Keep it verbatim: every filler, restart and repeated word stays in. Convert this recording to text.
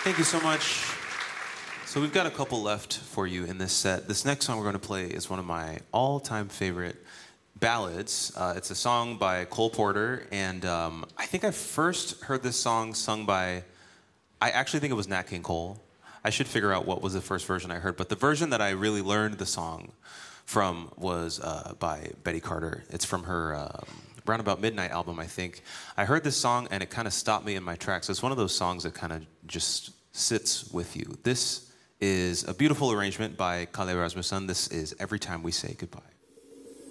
Thank you so much. So we've got a couple left for you in this set. This next song we're going to play is one of my all-time favorite ballads. Uh, it's a song by Cole Porter, and um, I think I first heard this song sung by, I actually think it was Nat King Cole. I should figure out what was the first version I heard, but the version that I really learned the song from was uh, by Betty Carter. It's from her um, Roundabout Midnight album, I think. I heard this song and it kind of stopped me in my tracks. It's one of those songs that kind of just sits with you. This is a beautiful arrangement by Kalle Rasmussen. This is Every Time We Say Goodbye.